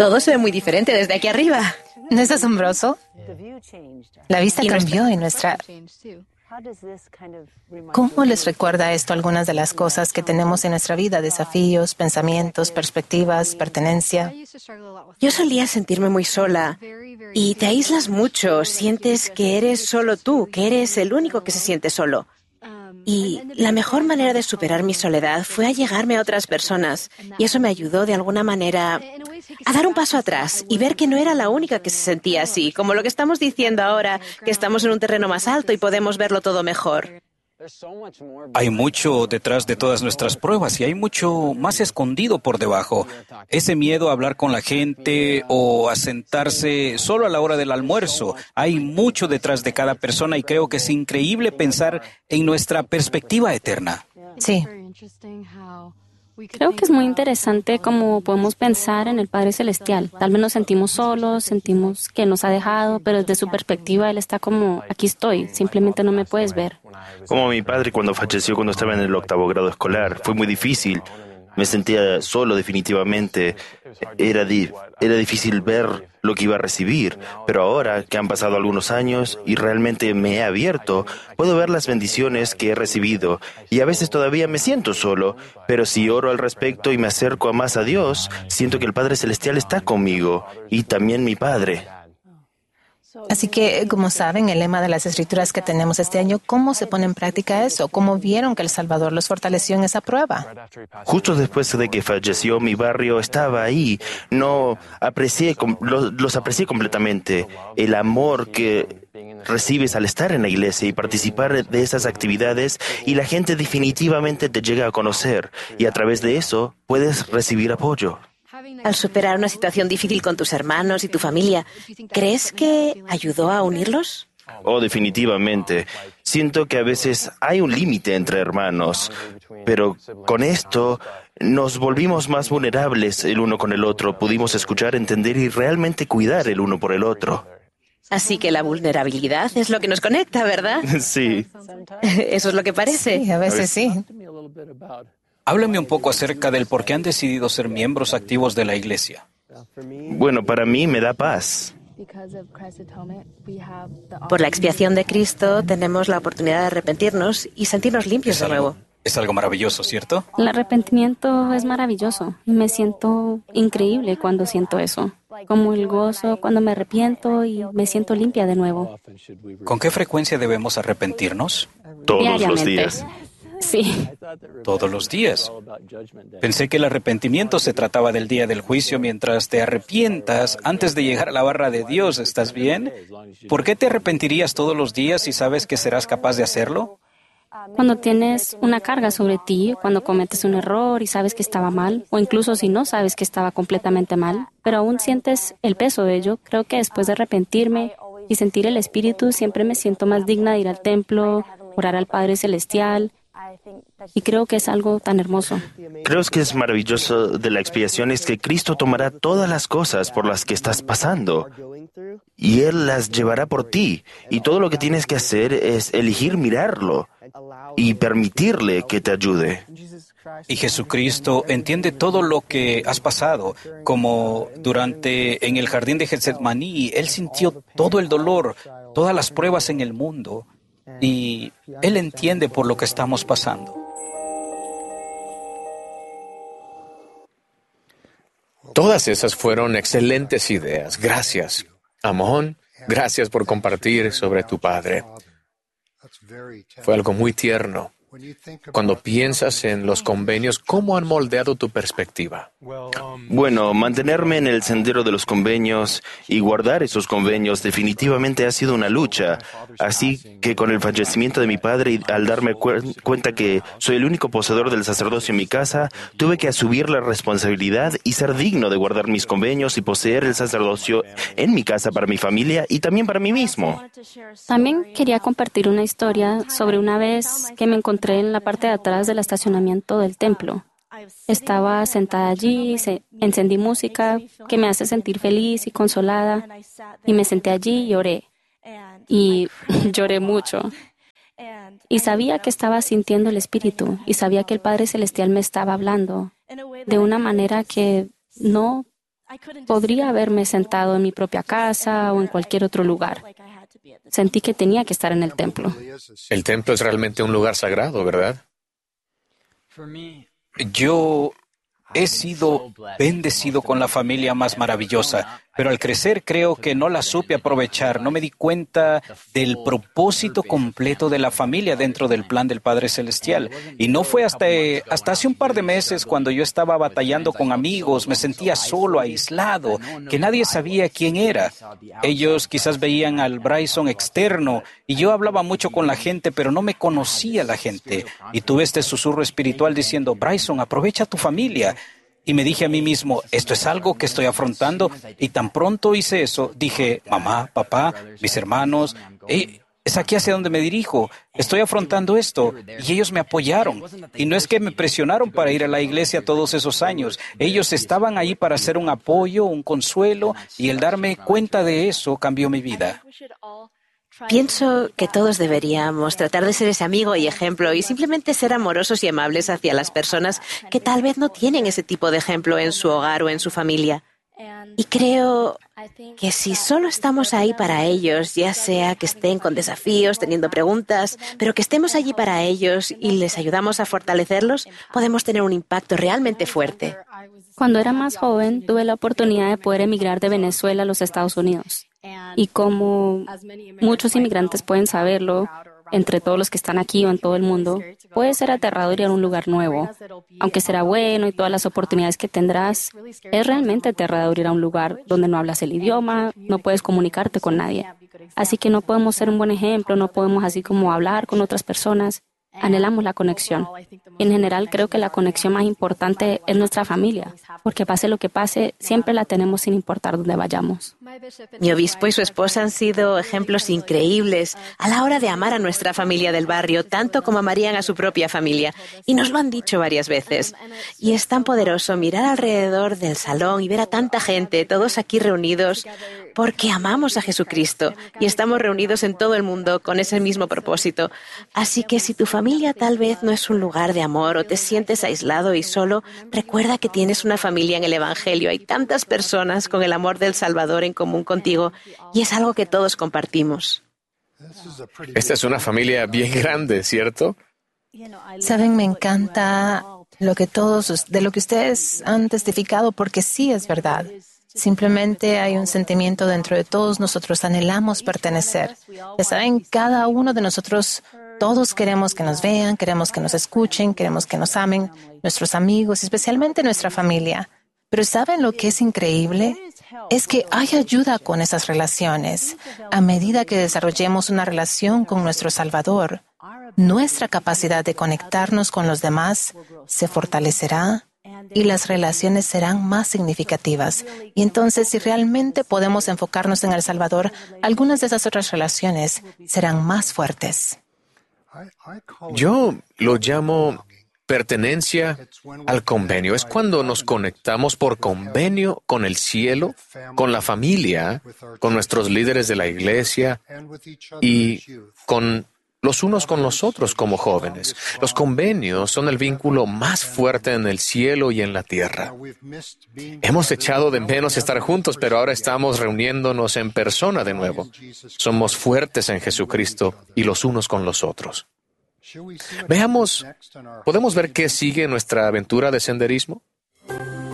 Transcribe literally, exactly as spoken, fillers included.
Todo se ve muy diferente desde aquí arriba. ¿No es asombroso? La vista Y cambió y nuestra... ¿Cómo les recuerda esto algunas de las cosas que tenemos en nuestra vida? Desafíos, pensamientos, perspectivas, pertenencia. Yo solía sentirme muy sola y te aíslas mucho. Sientes que eres solo tú, que eres el único que se siente solo. Y la mejor manera de superar mi soledad fue allegarme a otras personas. Y eso me ayudó de alguna manera a dar un paso atrás y ver que no era la única que se sentía así, como lo que estamos diciendo ahora, que estamos en un terreno más alto y podemos verlo todo mejor. Hay mucho detrás de todas nuestras pruebas y hay mucho más escondido por debajo. Ese miedo a hablar con la gente o a sentarse solo a la hora del almuerzo. Hay mucho detrás de cada persona y creo que es increíble pensar en nuestra perspectiva eterna. Sí. Creo que es muy interesante cómo podemos pensar en el Padre Celestial. Tal vez nos sentimos solos, sentimos que nos ha dejado, pero desde su perspectiva Él está como, aquí estoy, simplemente no me puedes ver. Como mi padre cuando falleció cuando estaba en el octavo grado escolar. Fue muy difícil. Me sentía solo definitivamente. Era, di- era difícil ver lo que iba a recibir. Pero ahora que han pasado algunos años y realmente me he abierto, puedo ver las bendiciones que he recibido. Y a veces todavía me siento solo. Pero si oro al respecto y me acerco a más a Dios, siento que el Padre Celestial está conmigo. Y también mi Padre. Así que, como saben, el lema de las escrituras que tenemos este año, ¿cómo se pone en práctica eso? ¿Cómo vieron que el Salvador los fortaleció en esa prueba? Justo después de que falleció, mi barrio estaba ahí. No aprecié, com- los, los aprecié completamente. El amor que recibes al estar en la iglesia y participar de esas actividades, y la gente definitivamente te llega a conocer, y a través de eso puedes recibir apoyo. Al superar una situación difícil con tus hermanos y tu familia, ¿crees que ayudó a unirlos? Oh, definitivamente. Siento que a veces hay un límite entre hermanos, pero con esto nos volvimos más vulnerables el uno con el otro. Pudimos escuchar, entender y realmente cuidar el uno por el otro. Así que la vulnerabilidad es lo que nos conecta, ¿verdad? Sí. Eso es lo que parece. Sí, a veces sí. Háblame un poco acerca del por qué han decidido ser miembros activos de la iglesia. Bueno, para mí me da paz. Por la expiación de Cristo tenemos la oportunidad de arrepentirnos y sentirnos limpios Es de algo, nuevo. es algo maravilloso, ¿cierto? El arrepentimiento es maravilloso y me siento increíble cuando siento eso. Como el gozo cuando me arrepiento y me siento limpia de nuevo. ¿Con qué frecuencia debemos arrepentirnos? Todos los Diariamente. días. Sí. Todos los días. Pensé que el arrepentimiento se trataba del día del juicio mientras te arrepientas antes de llegar a la barra de Dios. ¿Estás bien? ¿Por qué te arrepentirías todos los días si sabes que serás capaz de hacerlo? Cuando tienes una carga sobre ti, cuando cometes un error y sabes que estaba mal, o incluso si no sabes que estaba completamente mal, pero aún sientes el peso de ello, creo que después de arrepentirme y sentir el Espíritu, siempre me siento más digna de ir al templo, orar al Padre Celestial, y creo que es algo tan hermoso. Creo que es maravilloso de la expiación es que Cristo tomará todas las cosas por las que estás pasando y Él las llevará por ti. Y todo lo que tienes que hacer es elegir mirarlo y permitirle que te ayude. Y Jesucristo entiende todo lo que has pasado, como durante en el jardín de Getsemaní, Él sintió todo el dolor, todas las pruebas en el mundo, y Él entiende por lo que estamos pasando. Todas esas fueron excelentes ideas. Gracias, Amón. Gracias por compartir sobre tu padre. Fue algo muy tierno. Cuando piensas en los convenios, ¿cómo han moldeado tu perspectiva? Bueno, mantenerme en el sendero de los convenios y guardar esos convenios definitivamente ha sido una lucha. Así que con el fallecimiento de mi padre y al darme cu- cuenta que soy el único poseedor del sacerdocio en mi casa, tuve que asumir la responsabilidad y ser digno de guardar mis convenios y poseer el sacerdocio en mi casa para mi familia y también para mí mismo. También quería compartir una historia sobre una vez que me encontré en la parte de atrás del estacionamiento del templo. Estaba sentada allí, se, encendí música que me hace sentir feliz y consolada, y me senté allí y oré. Y lloré mucho. Y sabía que estaba sintiendo el Espíritu, y sabía que el Padre Celestial me estaba hablando de una manera que no Podría haberme sentado en mi propia casa o en cualquier otro lugar. Sentí que tenía que estar en el templo. El templo es realmente un lugar sagrado, ¿verdad? Yo he sido bendecido con la familia más maravillosa, pero al crecer creo que no la supe aprovechar, no me di cuenta del propósito completo de la familia dentro del plan del Padre Celestial. Y no fue hasta, hasta hace un par de meses cuando yo estaba batallando con amigos, me sentía solo, aislado, que nadie sabía quién era. Ellos quizás veían al Bryson externo y yo hablaba mucho con la gente, pero no me conocía la gente. Y tuve este susurro espiritual diciendo, Bryson, aprovecha tu familia. Y me dije a mí mismo, esto es algo que estoy afrontando. Y tan pronto hice eso, dije, mamá, papá, mis hermanos, hey, es aquí hacia donde me dirijo. Estoy afrontando esto. Y ellos me apoyaron. Y no es que me presionaron para ir a la iglesia todos esos años. Ellos estaban ahí para hacer un apoyo, un consuelo. Y el darme cuenta de eso cambió mi vida. Pienso que todos deberíamos tratar de ser ese amigo y ejemplo y simplemente ser amorosos y amables hacia las personas que tal vez no tienen ese tipo de ejemplo en su hogar o en su familia. Y creo que si solo estamos ahí para ellos, ya sea que estén con desafíos, teniendo preguntas, pero que estemos allí para ellos y les ayudamos a fortalecerlos, podemos tener un impacto realmente fuerte. Cuando era más joven, tuve la oportunidad de poder emigrar de Venezuela a los Estados Unidos. Y como muchos inmigrantes pueden saberlo, entre todos los que están aquí o en todo el mundo, puede ser aterrador ir a un lugar nuevo. Aunque será bueno y todas las oportunidades que tendrás, es realmente aterrador ir a un lugar donde no hablas el idioma, no puedes comunicarte con nadie. Así que no podemos ser un buen ejemplo, no podemos así como hablar con otras personas. Anhelamos la conexión. En general, creo que la conexión más importante es nuestra familia, porque pase lo que pase, siempre la tenemos sin importar dónde vayamos. Mi obispo y su esposa han sido ejemplos increíbles a la hora de amar a nuestra familia del barrio, tanto como amarían a su propia familia. Y nos lo han dicho varias veces. Y es tan poderoso mirar alrededor del salón y ver a tanta gente, todos aquí reunidos, porque amamos a Jesucristo y estamos reunidos en todo el mundo con ese mismo propósito. Así que si tu familia tal vez no es un lugar de amor o te sientes aislado y solo, recuerda que tienes una familia en el Evangelio. Hay tantas personas con el amor del Salvador en común contigo y es algo que todos compartimos. Esta es una familia bien grande, ¿cierto? Saben, me encanta lo que todos, de lo que ustedes han testificado, porque sí es verdad. Simplemente hay un sentimiento dentro de todos nosotros, anhelamos pertenecer. Ya saben, cada uno de nosotros, todos queremos que nos vean, queremos que nos escuchen, queremos que nos amen, nuestros amigos, especialmente nuestra familia. Pero ¿saben lo que es increíble? Es que hay ayuda con esas relaciones. A medida que desarrollemos una relación con nuestro Salvador, nuestra capacidad de conectarnos con los demás se fortalecerá y las relaciones serán más significativas. Y entonces, si realmente podemos enfocarnos en El Salvador, algunas de esas otras relaciones serán más fuertes. Yo lo llamo pertenencia al convenio. Es cuando nos conectamos por convenio con el cielo, con la familia, con nuestros líderes de la iglesia y con los unos con los otros como jóvenes. Los convenios son el vínculo más fuerte en el cielo y en la tierra. Hemos echado de menos estar juntos, pero ahora estamos reuniéndonos en persona de nuevo. Somos fuertes en Jesucristo y los unos con los otros. Veamos, ¿podemos ver qué sigue en nuestra aventura de senderismo?